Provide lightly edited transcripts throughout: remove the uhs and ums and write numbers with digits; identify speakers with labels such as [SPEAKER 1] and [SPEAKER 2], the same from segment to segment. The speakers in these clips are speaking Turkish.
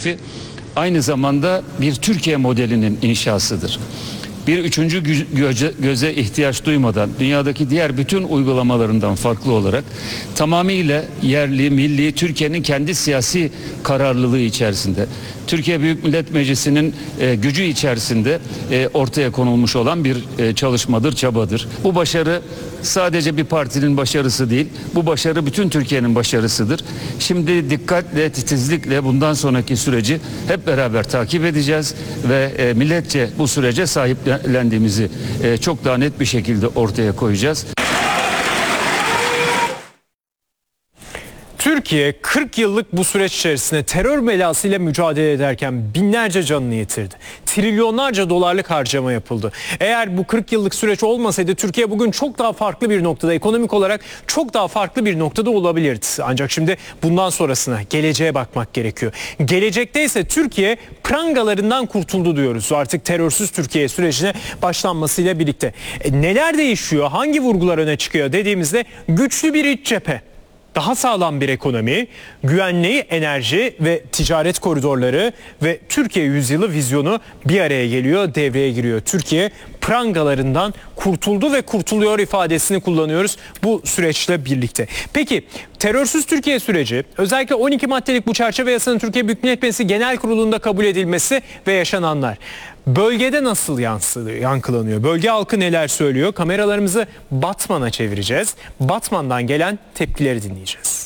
[SPEAKER 1] hedefi aynı zamanda bir Türkiye modelinin inşasıdır. Bir üçüncü göze ihtiyaç duymadan, dünyadaki diğer bütün uygulamalarından farklı olarak tamamıyla yerli, milli, Türkiye'nin kendi siyasi kararlılığı içerisinde, Türkiye Büyük Millet Meclisi'nin gücü içerisinde ortaya konulmuş olan bir çalışmadır, çabadır. Bu başarı sadece bir partinin başarısı değil, bu başarı bütün Türkiye'nin başarısıdır. Şimdi dikkatle, titizlikle bundan sonraki süreci hep beraber takip edeceğiz ve milletçe bu sürece sahiplendiğimizi çok daha net bir şekilde ortaya koyacağız.
[SPEAKER 2] Türkiye 40 yıllık bu süreç içerisinde terör belasıyla mücadele ederken binlerce canını yitirdi. Trilyonlarca dolarlık harcama yapıldı. Eğer bu 40 yıllık süreç olmasaydı Türkiye bugün çok daha farklı bir noktada, ekonomik olarak çok daha farklı bir noktada olabilirdi. Ancak şimdi bundan sonrasına, geleceğe bakmak gerekiyor. Gelecekte ise Türkiye prangalarından kurtuldu diyoruz. Artık terörsüz Türkiye sürecine başlanmasıyla birlikte. Neler değişiyor, hangi vurgular öne çıkıyor dediğimizde güçlü bir iç cephe, daha sağlam bir ekonomi, güvenli enerji ve ticaret koridorları ve Türkiye yüzyılı vizyonu bir araya geliyor, devreye giriyor. Türkiye prangalarından kurtuldu ve kurtuluyor ifadesini kullanıyoruz bu süreçle birlikte. Peki terörsüz Türkiye süreci, özellikle 12 maddelik bu çerçeve yasanın Türkiye Büyük Millet Meclisi Genel Kurulu'nda kabul edilmesi ve yaşananlar bölgede nasıl yankılanıyor? Bölge halkı neler söylüyor? Kameralarımızı Batman'a çevireceğiz. Batman'dan gelen tepkileri dinleyeceğiz.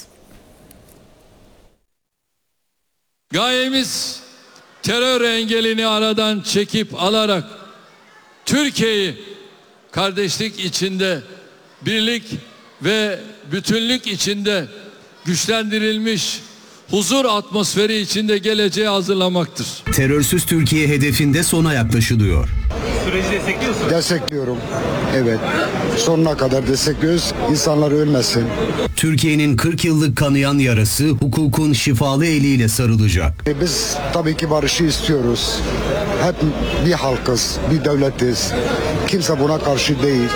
[SPEAKER 3] Gayemiz terör engelini aradan çekip alarak Türkiye'yi kardeşlik içinde, birlik ve bütünlük içinde güçlendirilmiş huzur atmosferi içinde geleceğe hazırlamaktır.
[SPEAKER 4] Terörsüz Türkiye hedefinde sona yaklaşılıyor.
[SPEAKER 5] Süreci destekliyorsunuz.
[SPEAKER 6] Destekliyorum. Evet. Sonuna kadar destekliyoruz. İnsanlar ölmesin.
[SPEAKER 4] Türkiye'nin 40 yıllık kanayan yarası hukukun şifalı eliyle sarılacak.
[SPEAKER 6] Biz tabii ki barışı istiyoruz. Hep bir halkız, bir devletiz. Kimse buna karşı değil.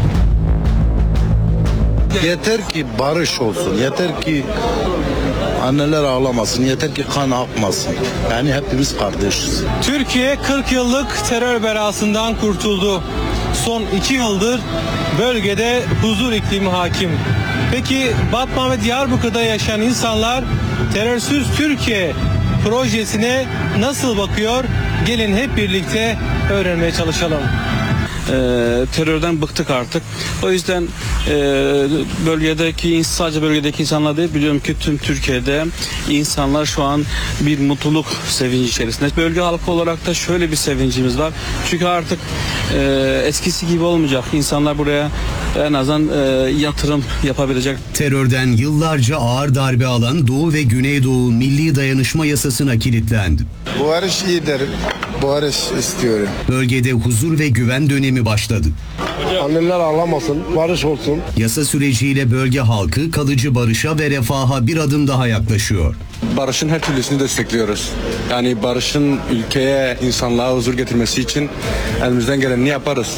[SPEAKER 7] Yeter ki barış olsun. Yeter ki anneler ağlamasın. Yeter ki kan akmasın. Yani hepimiz kardeşiz.
[SPEAKER 5] Türkiye 40 yıllık terör belasından kurtuldu. Son 2 yıldır bölgede huzur iklimi hakim. Peki Batman ve Diyarbakır'da yaşayan insanlar terörsüz Türkiye projesine nasıl bakıyor? Gelin hep birlikte öğrenmeye çalışalım.
[SPEAKER 8] Terörden bıktık artık. O yüzden sadece bölgedeki insanlar değil, biliyorum ki tüm Türkiye'de insanlar şu an bir mutluluk sevinci içerisinde. Bölge halkı olarak da şöyle bir sevincimiz var. Çünkü artık eskisi gibi olmayacak. İnsanlar buraya en azından yatırım yapabilecek.
[SPEAKER 4] Terörden yıllarca ağır darbe alan Doğu ve Güneydoğu Milli Dayanışma Yasası'na kilitlendi.
[SPEAKER 6] Bu barış iyidir. Bu barış istiyorum.
[SPEAKER 4] Bölgede huzur ve güven dönemi başladı.
[SPEAKER 6] Anneler ağlamasın, barış olsun.
[SPEAKER 4] Yasa süreciyle bölge halkı kalıcı barışa ve refaha bir adım daha yaklaşıyor.
[SPEAKER 9] Barışın her türlüsünü destekliyoruz. Yani barışın ülkeye, insanlığa huzur getirmesi için elimizden geleni yaparız.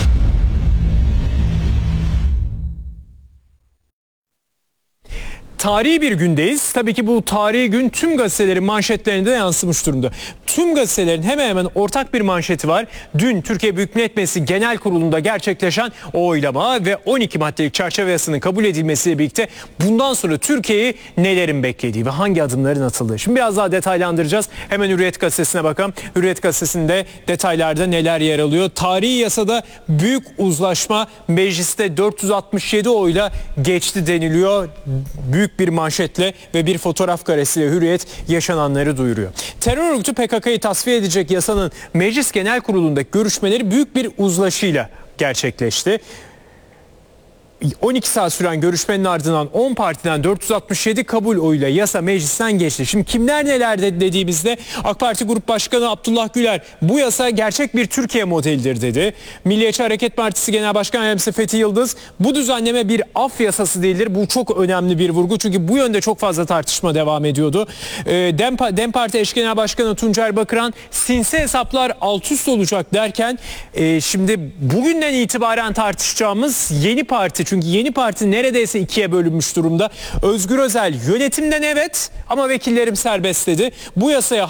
[SPEAKER 2] Tarihi bir gündeyiz. Tabii ki bu tarihi gün tüm gazetelerin manşetlerinde yansımış durumda. Tüm gazetelerin hemen hemen ortak bir manşeti var. Dün Türkiye Büyük Millet Meclisi Genel Kurulu'nda gerçekleşen o oylama ve 12 maddelik çerçeve yasasının kabul edilmesiyle birlikte bundan sonra Türkiye'yi nelerin beklediği ve hangi adımların atıldığı. Şimdi biraz daha detaylandıracağız. Hemen Hürriyet Gazetesi'ne bakalım. Hürriyet Gazetesi'nde detaylarda neler yer alıyor? Tarihi yasada büyük uzlaşma mecliste 467 oyla geçti deniliyor. Büyük bir manşetle ve bir fotoğraf karesiyle Hürriyet yaşananları duyuruyor. Terör örgütü PKK'yı tasfiye edecek yasanın Meclis Genel Kurulu'ndaki görüşmeleri büyük bir uzlaşıyla gerçekleşti. 12 saat süren görüşmenin ardından 10 partiden 467 kabul oyuyla yasa meclisten geçti. Şimdi kimler neler dediğimizde AK Parti Grup Başkanı Abdullah Güler bu yasa gerçek bir Türkiye modelidir dedi. Milliyetçi Hareket Partisi Genel Başkan Yardımcısı Fethi Yıldız bu düzenleme bir af yasası değildir. Bu çok önemli bir vurgu çünkü bu yönde çok fazla tartışma devam ediyordu. DEM Parti Eş Genel Başkanı Tuncer Bakıran sinsi hesaplar alt üst olacak derken şimdi bugünden itibaren tartışacağımız Yeni Parti. Çünkü Yeni Parti neredeyse ikiye bölünmüş durumda. Özgür Özel yönetimden evet ama vekillerim serbest dedi. Bu yasaya